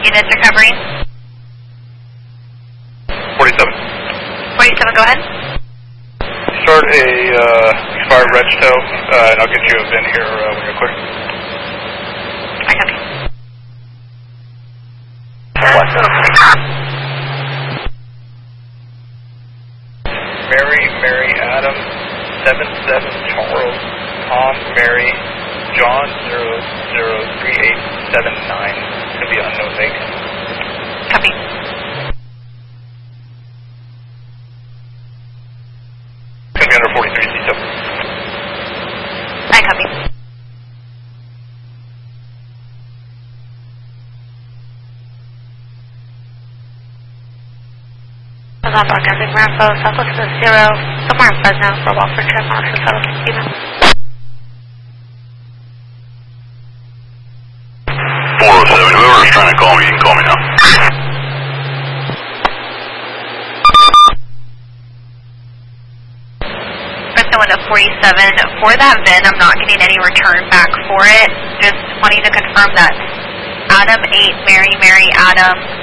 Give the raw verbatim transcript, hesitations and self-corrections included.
Units recovering. forty-seven. forty-seven, go ahead. Start a uh, expired reg tow, uh, and I'll get you a V I N here uh, when you're clear. I copy. Mary, Mary, Adam, seven seven Charles, Tom, Mary, John, zero zero three eight seven nine. It's going to be unknown make. Copy. It's going to be under forty-three C seven. I copy. South Park, Everything Info, Southwest of Zero, somewhere in Fresno for Walford Trip, Austin, South Steven. four oh seven, whoever's trying to call me, you can call me now. Fresno one oh forty-seven, for that V I N, I'm not getting any return back for it. Just wanting to confirm that Adam eight, Mary, Mary, Adam,